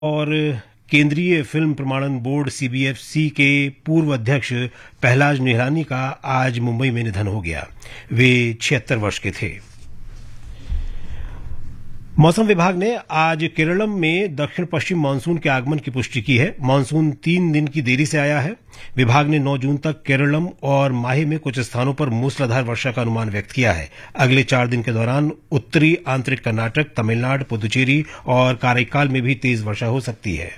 और केंद्रीय फिल्म प्रमाणन बोर्ड सीबीएफसी के पूर्व अध्यक्ष पहलाज निहलानी का आज मुंबई में निधन हो गया। वे 76 वर्ष के थे। मौसम विभाग ने आज केरलम में दक्षिण पश्चिम मानसून के आगमन की पुष्टि की है। मानसून 3 दिन की देरी से आया है। विभाग ने 9 जून तक केरलम और माहे में कुछ स्थानों पर मूसलाधार वर्षा का अनुमान व्यक्त किया है। अगले 4 दिन के दौरान उत्तरी आंतरिक कर्नाटक, तमिलनाडु, पुदुचेरी और काराइकाल में भी तेज वर्षा हो सकती है।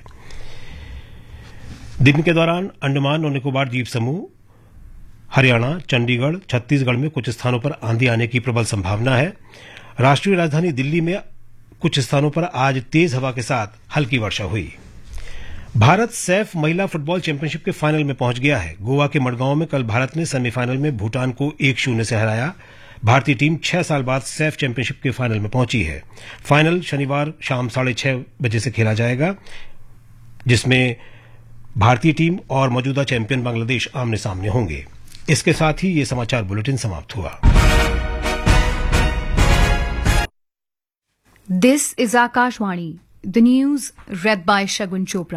दिन के दौरान अंडमान और निकोबार द्वीप समूह, हरियाणा, चंडीगढ़, छत्तीसगढ़ में कुछ स्थानों पर आंधी आने की प्रबल संभावना है। राष्ट्रीय राजधानी दिल्ली में कुछ स्थानों पर आज तेज हवा के साथ हल्की वर्षा हुई। भारत सैफ महिला फुटबॉल चैंपियनशिप के फाइनल में पहुंच गया है। गोवा के मडगांव में कल भारत ने सेमीफाइनल में भूटान को 1-0 से हराया। भारतीय टीम 6 साल बाद सैफ चैंपियनशिप के फाइनल में पहुंची है। फाइनल शनिवार शाम 6:30 बजे से खेला जाएगा, जिसमें भारतीय टीम और मौजूदा चैंपियन बांग्लादेश आमने सामने होंगे। इसके साथ ही ये समाचार बुलेटिन समाप्त हुआ। This is Akashvani. The news read by Shagun Chopra.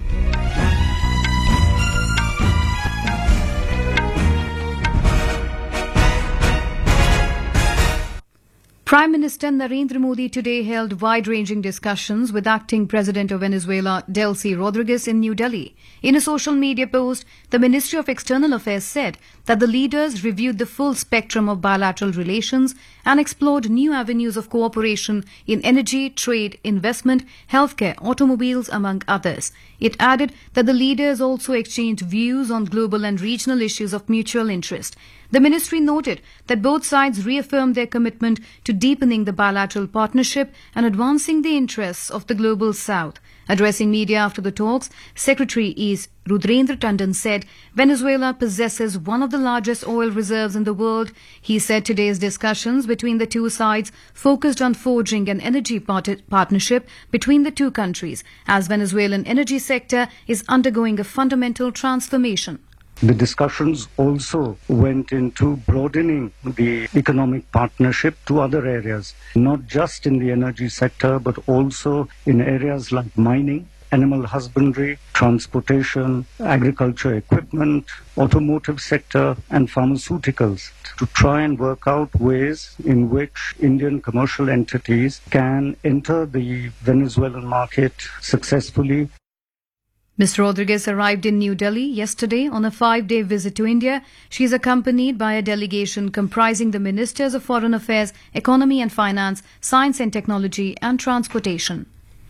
Prime Minister Narendra Modi today held wide-ranging discussions with acting President of Venezuela, Delcy Rodriguez, in New Delhi. In a social media post, the Ministry of External Affairs said that the leaders reviewed the full spectrum of bilateral relations and explored new avenues of cooperation in energy, trade, investment, healthcare, automobiles, among others. It added that the leaders also exchanged views on global and regional issues of mutual interest. The ministry noted that both sides reaffirmed their commitment to deepening the bilateral partnership and advancing the interests of the global south. Addressing media after the talks, Secretary East Rudrendra Tandon said Venezuela possesses one of the largest oil reserves in the world. He said today's discussions between the two sides focused on forging an energy partnership between the two countries, as Venezuelan energy sector is undergoing a fundamental transformation. The discussions also went into broadening the economic partnership to other areas, not just in the energy sector, but also in areas like mining, animal husbandry, transportation, agriculture equipment, automotive sector, and pharmaceuticals, to try and work out ways in which Indian commercial entities can enter the Venezuelan market successfully. Ms. Rodriguez arrived in New Delhi yesterday on a 5-day visit to India. She is accompanied by a delegation comprising the Ministers of Foreign Affairs, Economy and Finance, Science and Technology and Transportation.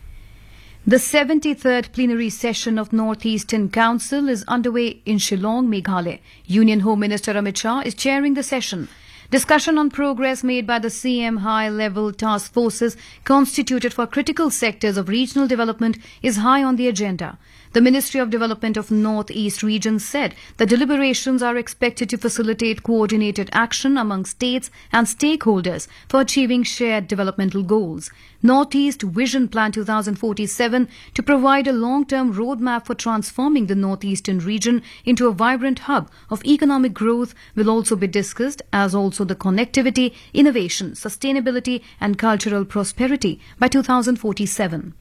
The 73rd plenary session of North-Eastern Council is underway in Shillong, Meghalaya. Union Home Minister Amit Shah is chairing the session. Discussion on progress made by the CM high-level task forces constituted for critical sectors of regional development is high on the agenda. The Ministry of Development of North-East region said the deliberations are expected to facilitate coordinated action among states and stakeholders for achieving shared developmental goals. North-East Vision Plan 2047 to provide a long-term roadmap for transforming the North-Eastern region into a vibrant hub of economic growth will also be discussed, as also the connectivity, innovation, sustainability and cultural prosperity by 2047.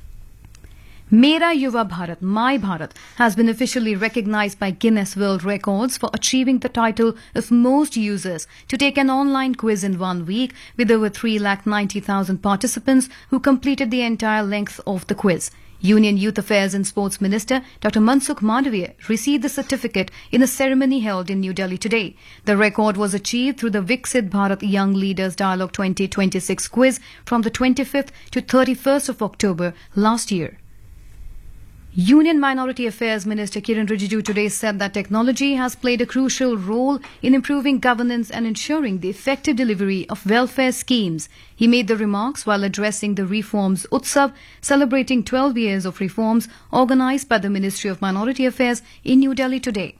Mera Yuva Bharat, My Bharat, has been officially recognized by Guinness World Records for achieving the title of most users to take an online quiz in 1 week, with over 390,000 participants who completed the entire length of the quiz. Union Youth Affairs and Sports Minister Dr. Mansukh Mandavia received the certificate in a ceremony held in New Delhi today. The record was achieved through the Viksit Bharat Young Leaders Dialogue 2026 quiz from the 25th to 31st of October last year. Union Minority Affairs Minister Kiren Rijiju today said that technology has played a crucial role in improving governance and ensuring the effective delivery of welfare schemes. He made the remarks while addressing the Reforms Utsav, celebrating 12 years of reforms organized by the Ministry of Minority Affairs in New Delhi today.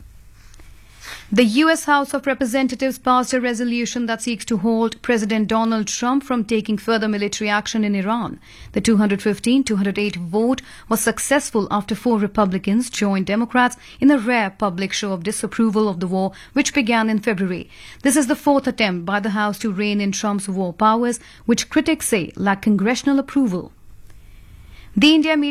The U.S. House of Representatives passed a resolution that seeks to hold President Donald Trump from taking further military action in Iran. The 215-208 vote was successful after 4 Republicans joined Democrats in a rare public show of disapproval of the war, which began in February. This is the 4th attempt by the House to rein in Trump's war powers, which critics say lack congressional approval. The India